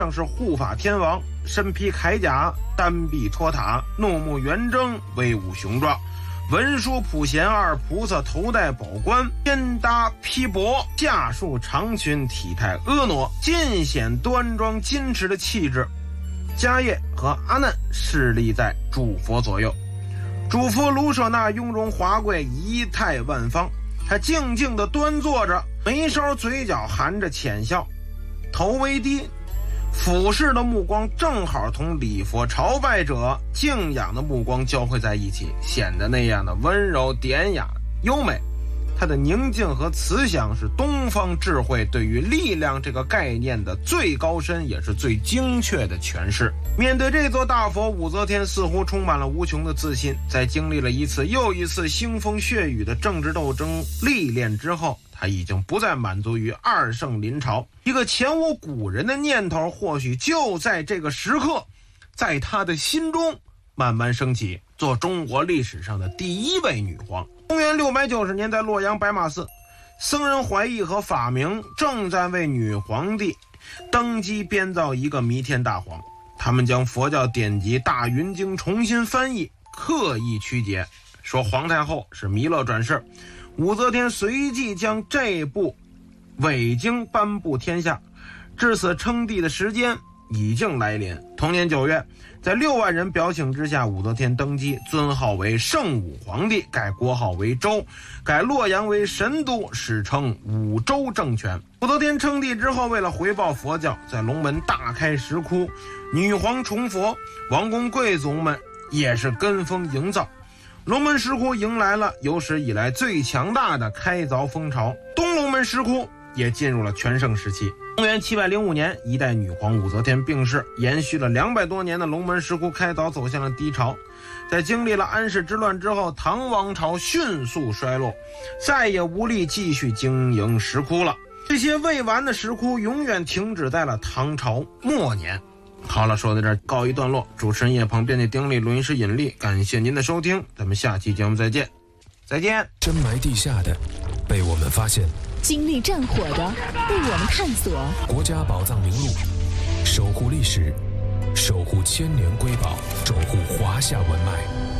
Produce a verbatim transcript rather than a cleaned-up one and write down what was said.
上是护法天王，身披铠甲，单臂托塔，怒目圆睁，威武雄壮。文殊普贤二菩萨头戴宝冠，肩搭披帛，下束长裙，体态婀娜，尽显端庄矜持的气质。迦叶和阿难侍立在主佛左右，主佛卢舍那雍容华贵，仪态万方。他静静地端坐着，眉梢嘴角含着浅笑，头微低，俯视的目光正好同礼佛朝拜者敬仰的目光交汇在一起，显得那样的温柔典雅优美。它的宁静和慈祥是东方智慧对于力量这个概念的最高深也是最精确的诠释。面对这座大佛，武则天似乎充满了无穷的自信。在经历了一次又一次腥风血雨的政治斗争历练之后，他已经不再满足于二圣临朝。一个前无古人的念头或许就在这个时刻在他的心中慢慢升起，做中国历史上的第一位女皇。公元六百九十年，在洛阳白马寺，僧人怀义和法明正在为女皇帝登基编造一个弥天大皇。他们将佛教典籍《大云经》重新翻译，刻意曲解，说皇太后是弥勒转世。武则天随即将这部伪经颁布天下，至此称帝的时间已经来临。同年九月，在六万人表请之下，武则天登基，尊号为圣武皇帝，改国号为周，改洛阳为神都，史称武周政权。武则天称帝之后，为了回报佛教，在龙门大开石窟，女皇重佛，王公贵族们也是跟风营造。龙门石窟迎来了有史以来最强大的开凿风潮，东龙门石窟也进入了全盛时期。公元七百零五年，一代女皇武则天病逝，延续了两百多年的龙门石窟开凿走向了低潮。在经历了安史之乱之后，唐王朝迅速衰落，再也无力继续经营石窟了。这些未完的石窟永远停止在了唐朝末年。好了，说到这儿告一段落。主持人叶鹏，编辑丁力，录音师尹力，感谢您的收听，咱们下期节目再见。再见。 深埋地下的被我们发现， 经历战火的被我们探索。 国家宝藏名录，守护历史，守护千年瑰宝，守护华夏文脉。